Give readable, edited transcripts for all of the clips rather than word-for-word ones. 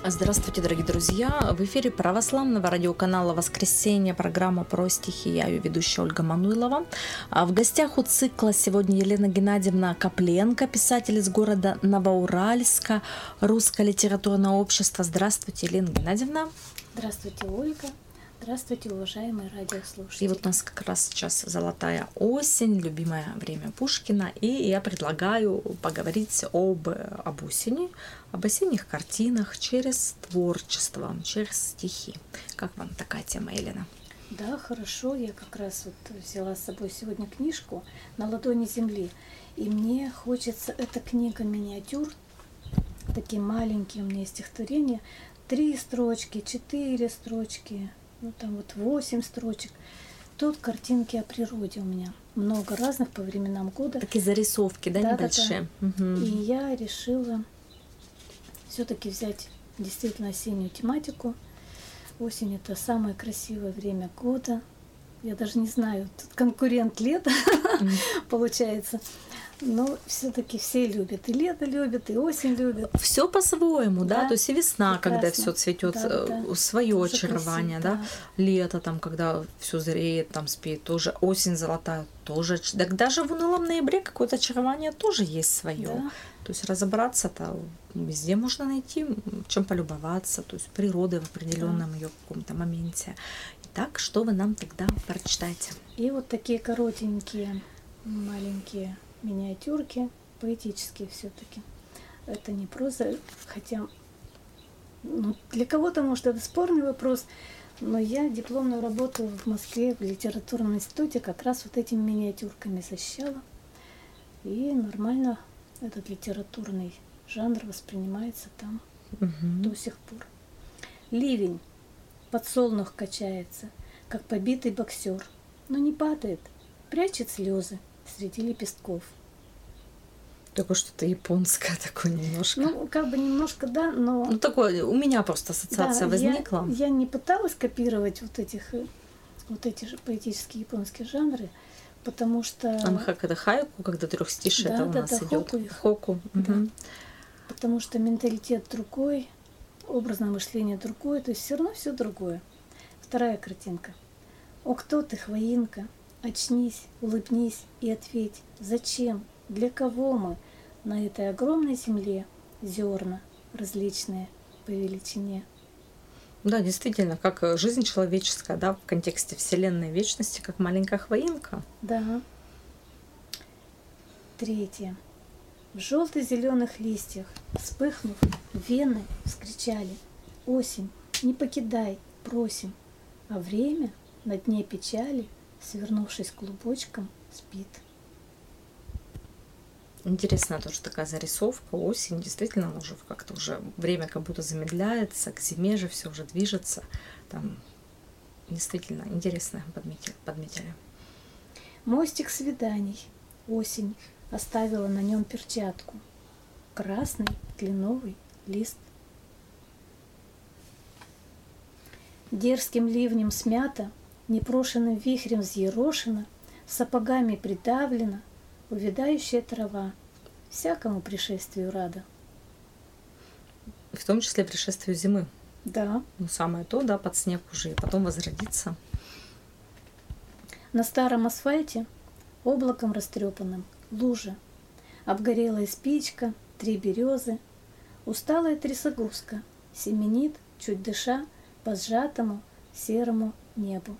Здравствуйте, дорогие друзья! В эфире православного радиоканала «Воскресенье» программа «Про стихи». Я ее ведущая Ольга Мануйлова. В гостях у цикла сегодня Елена Геннадьевна Копленко, писатель из города Новоуральска, Русское литературное общество. Здравствуйте, Елена Геннадьевна. Здравствуйте, Ольга. Здравствуйте, уважаемые радиослушатели. И вот у нас как раз сейчас золотая осень, любимое время Пушкина, и я предлагаю поговорить об осени, об осенних картинах через творчество, через стихи. Как вам такая тема, Елена? Да, хорошо. Я как раз вот взяла с собой сегодня книжку «На ладони земли», и мне хочется, эта книга миниатюр, такие маленькие у меня стихотворения, 3 строчки, 4 строчки, там вот 8 строчек. Тут картинки о природе у меня. Много разных по временам года. Такие зарисовки, да, небольшие? Да. Угу. И я решила все-таки взять действительно осеннюю тематику. Осень — это самое красивое время года. Я даже не знаю, тут конкурент лета получается. Но все-таки все любят. И лето любят, и осень любят. Все по-своему, да? Да. То есть и весна, Прекрасно. когда все цветет, свое Тоже очарование, красиво, да? Лето, там, когда все зреет, там спеет, тоже осень золотая, тоже. Так даже в унылом ноябре какое-то очарование тоже есть свое. Да. То есть разобраться-то везде можно найти, чем полюбоваться, то есть природой в определенном ее каком-то моменте. Итак, что вы нам тогда прочитаете? И вот такие коротенькие, маленькие миниатюрки, поэтические все-таки. Это не проза, хотя для кого-то, может, это спорный вопрос, но я дипломную работу в Москве в литературном институте как раз вот этими миниатюрками защищала. И нормально этот литературный жанр воспринимается там до сих пор. Ливень. Подсолнух качается, как побитый боксер, но не падает, прячет слезы среди лепестков. Такое что-то японское такое немножко. Ну, как бы немножко, да, но... Ну, такое, у меня просто ассоциация возникла. Я не пыталась копировать вот эти же поэтические японские жанры, потому что... Это хайку, когда трехстишие, да, это у нас идет. Хоку. Да. Потому что менталитет другой, образное мышление другое, то есть все равно все другое. Вторая картинка. О, кто ты, хвоинка? Очнись, улыбнись и ответь, зачем, для кого мы на этой огромной земле зерна различные по величине? Да, действительно, как жизнь человеческая, да, в контексте Вселенной вечности, как маленькая хвоинка. Да. Третье. В желто-зеленых листьях, вспыхнув, вены вскричали: осень, не покидай, просим, а время на дне печали, свернувшись клубочком, спит. Интересная тоже такая зарисовка. Осень, действительно, она уже как-то уже время как будто замедляется, к зиме же все уже движется. Там действительно интересно подметили. Мостик свиданий. Осень оставила на нем перчатку. Красный кленовый лист. Дерзким ливнем смята, непрошенным вихрем взъерошена, сапогами придавлена увядающая трава, всякому пришествию рада. В том числе пришествию зимы. Да. Ну, самое то, да, под снег уже, и потом возродиться. На старом асфальте, облаком растрепанным, лужа, обгорелая спичка, 3 березы, усталая трясогузка семенит, чуть дыша, по сжатому серому небу.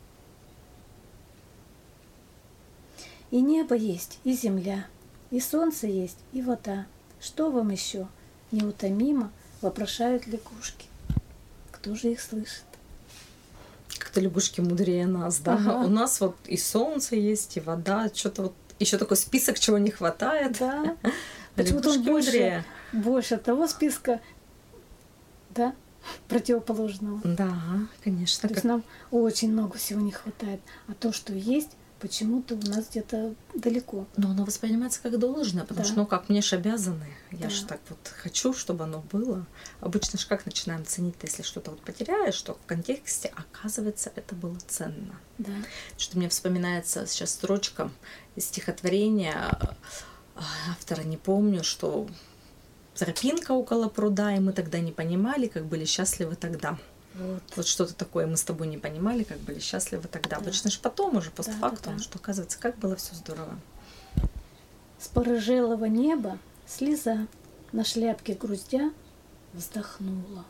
И небо есть, и земля, и солнце есть, и вода. Что вам еще? Неутомимо вопрошают лягушки. Кто же их слышит? Как-то лягушки мудрее нас, да? Ага. У нас вот и солнце есть, и вода, что-то вот еще такой список, чего не хватает. Да. Почему-то он больше того списка, да, противоположного. Да, конечно. То есть нам очень много всего не хватает. А то, что есть, почему-то у нас где-то далеко. Но оно воспринимается как должное, потому что, как мне же обязаны. Я же так вот хочу, чтобы оно было. Обычно же как начинаем ценить, если что-то вот потеряешь, что в контексте, оказывается, это было ценно. Да. Что мне вспоминается сейчас строчка из стихотворения, автора не помню, что тропинка около пруда, и мы тогда не понимали, как были счастливы тогда. Вот что-то такое мы с тобой не понимали, как были счастливы тогда. Обычно же потом уже, постфактум, что оказывается, как было все здорово. С порыжелого неба слеза на шляпке груздя вздохнула.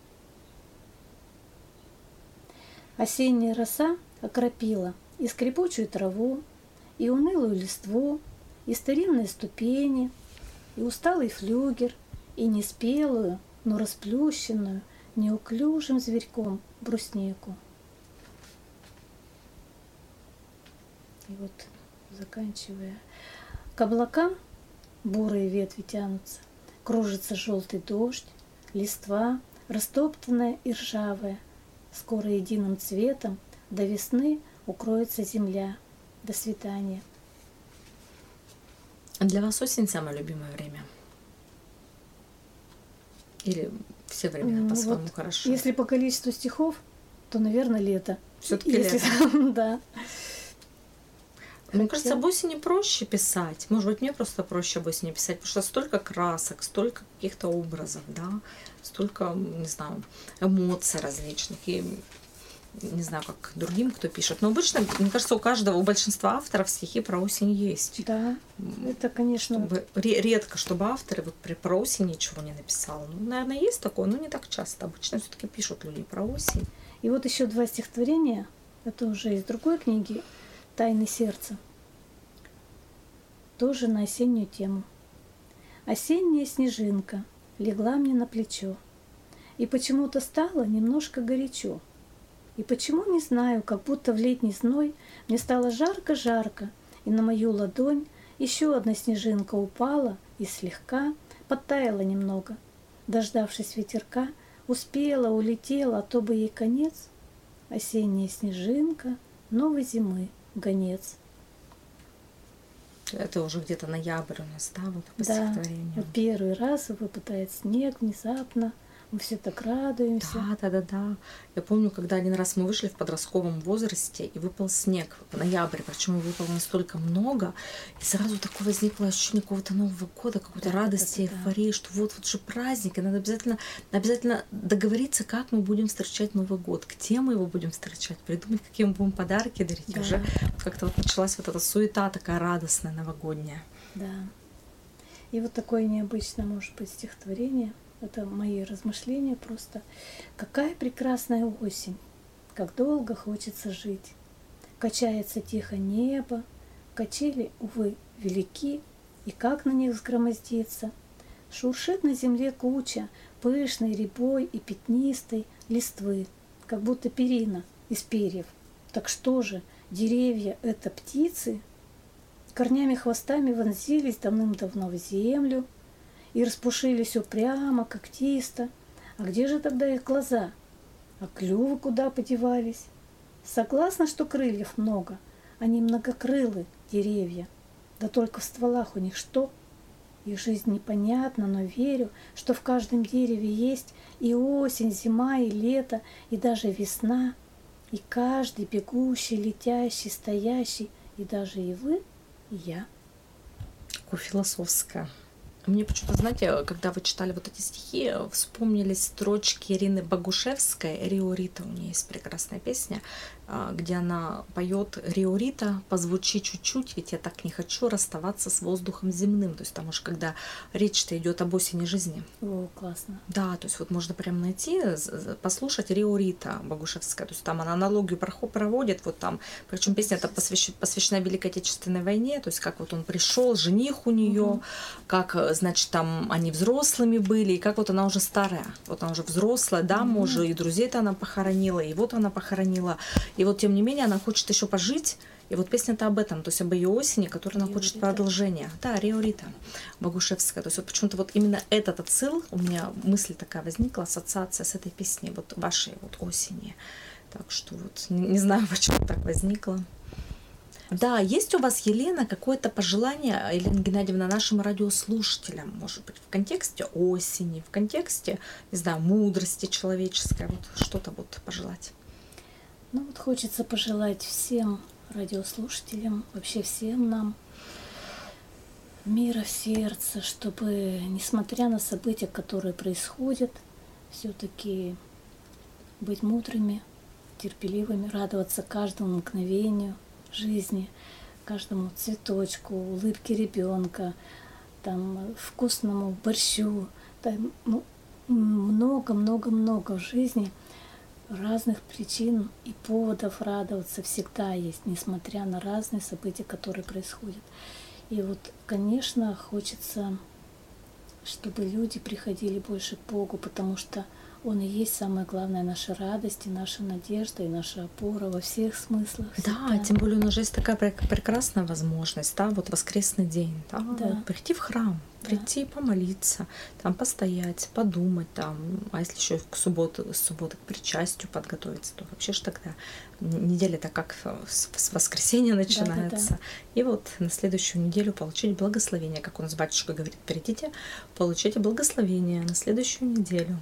Осенняя роса окропила и скрипучую траву, и унылую листву, и старинные ступени, и усталый флюгер, и неспелую, но расплющенную, неуклюжим зверьком бруснику. И вот, заканчивая, к облакам бурые ветви тянутся, кружится желтый дождь, листва, растоптанная и ржавая, скоро единым цветом до весны укроется земля. До свидания. Для вас осень самое любимое время? Или все времена по-своему вот хорошо? Если по количеству стихов, то, наверное, лето. Все-таки лето. Да. Мне кажется, об осени проще писать. Может быть, мне просто проще об осени писать, потому что столько красок, столько каких-то образов, да, столько, не знаю, эмоций различных. И не знаю, как другим, кто пишет. Но обычно, мне кажется, у большинства авторов стихи про осень есть. Да, это, конечно... Редко, чтобы авторы вот про осень ничего не написал. Ну, наверное, есть такое, но не так часто. Обычно все-таки пишут люди про осень. И вот еще 2 стихотворения, это уже из другой книги «Тайны сердца», тоже на осеннюю тему. Осенняя снежинка легла мне на плечо, и почему-то стало немножко горячо. И почему, не знаю, как будто в летний зной мне стало жарко-жарко, и на мою ладонь еще одна снежинка упала и слегка подтаяла немного. Дождавшись ветерка, успела, улетела, а то бы ей конец. Осенняя снежинка новой зимы гонец. Это уже где-то ноябрь у нас, да, вот по стихотворению. Вот первый раз выпадает снег внезапно. Мы все так радуемся. Да. Я помню, когда один раз мы вышли в подростковом возрасте, и выпал снег в ноябре, причем выпало настолько много, и сразу такое возникло ощущение какого-то Нового года, какой-то радости, эйфории, что вот же праздник, и надо обязательно договориться, как мы будем встречать Новый год, где мы его будем встречать, придумать, какие мы будем подарки дарить. Да. Уже как-то вот началась вот эта суета такая радостная, новогодняя. Да. И вот такое необычное может быть стихотворение. Это мои размышления просто. Какая прекрасная осень, как долго хочется жить. Качается тихо небо, качели, увы, велики, и как на них взгромоздиться. Шуршит на земле куча пышной, рябой и пятнистой листвы, как будто перина из перьев. Так что же, деревья — это птицы? Корнями, хвостами вонзились давным-давно в землю и распушились упрямо, когтисто. А где же тогда их глаза? А клювы куда подевались? Согласна, что крыльев много, они многокрылы, деревья. Да только в стволах у них что? Их жизнь непонятна, но верю, что в каждом дереве есть и осень, зима, и лето, и даже весна. И каждый бегущий, летящий, стоящий, и даже и вы, и я. Какое философское. Мне почему-то, знаете, когда вы читали вот эти стихи, вспомнились строчки Ирины Богушевской «Рио Рита». У нее есть прекрасная песня, где она поет: «Рио Рита, позвучи чуть-чуть, ведь я так не хочу расставаться с воздухом земным». То есть там уж когда речь-то идет об осени жизни. О, классно. Да, то есть вот можно прям найти, послушать «Рио Рита» Богушевская. То есть там она аналогию проводит, вот там, причем песня эта посвящена Великой Отечественной войне, то есть как вот он пришел, жених у нее, как, значит, там они взрослыми были, и как вот она уже старая, вот она уже взрослая дама, уже и друзей-то она похоронила, и вот она похоронила. И вот, тем не менее, она хочет еще пожить. И вот песня-то об этом, то есть об ее осени, которую она хочет продолжения. Да, «Рио Рита» Богушевская. То есть вот почему-то вот именно этот отсыл, у меня мысль такая возникла, ассоциация с этой песней, вот вашей вот осени. Так что вот не знаю, почему так возникло. Да, есть у вас, Елена, какое-то пожелание, Елена Геннадьевна, нашим радиослушателям, может быть, в контексте осени, в контексте, не знаю, мудрости человеческой, вот что-то вот пожелать? Ну вот хочется пожелать всем радиослушателям, вообще всем нам мира в сердце, чтобы, несмотря на события, которые происходят, все-таки быть мудрыми, терпеливыми, радоваться каждому мгновению жизни, каждому цветочку, улыбке ребенка, там, вкусному борщу, там, ну, много-много-много в жизни разных причин и поводов радоваться всегда есть, несмотря на разные события, которые происходят. И вот, конечно, хочется, чтобы люди приходили больше к Богу, потому что Он и есть самая главная наша радость, и наша надежда, и наша опора во всех смыслах. Да, всегда. тем более у нас же есть такая прекрасная возможность, да, вот воскресный день, да, Да. вот прийти в храм, Да. прийти помолиться, там постоять, подумать, там, а если еще с субботы к причастию подготовиться, то вообще ж тогда неделя-то как с воскресенья начинается. И вот на следующую неделю получить благословение, как у нас батюшка говорит, придите, получите благословение на следующую неделю.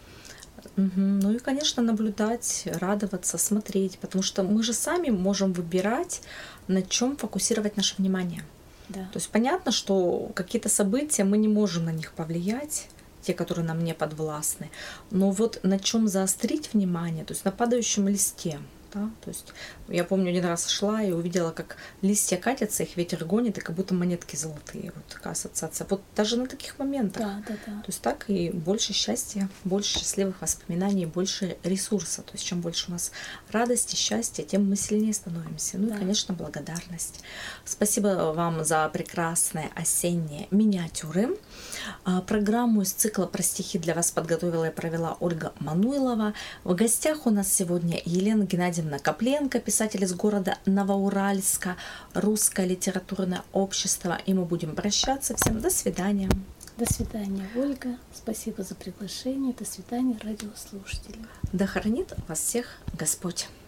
Ну и, конечно, наблюдать, радоваться, смотреть, потому что мы же сами можем выбирать, на чем фокусировать наше внимание. Да. То есть понятно, что какие-то события мы не можем на них повлиять, те, которые нам не подвластны, но вот на чем заострить внимание, то есть на падающем листе. Да? То есть я помню, один раз шла и увидела, как листья катятся, их ветер гонит, и как будто монетки золотые. Вот такая ассоциация. Вот даже на таких моментах. Да. То есть так и больше счастья, больше счастливых воспоминаний, больше ресурса. То есть чем больше у нас радости, счастья, тем мы сильнее становимся. Ну Да. и, конечно, благодарность. Спасибо вам за прекрасные осенние миниатюры. Программу из цикла «Про стихи» для вас подготовила и провела Ольга Мануйлова. В гостях у нас сегодня Елена Геннадьевна Копленко, писатель из города Новоуральска, Русское литературное общество. И мы будем прощаться. Всем до свидания. До свидания, Ольга. Спасибо за приглашение. До свидания, радиослушатели. Да хранит вас всех Господь.